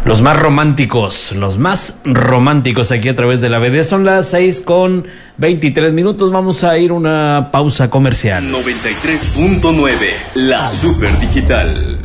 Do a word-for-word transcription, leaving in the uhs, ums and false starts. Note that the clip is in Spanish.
Los más románticos, los más románticos aquí a través de la B D. Son las seis con veintitrés minutos. Vamos a ir a una pausa comercial. noventa y tres punto nueve, la super digital.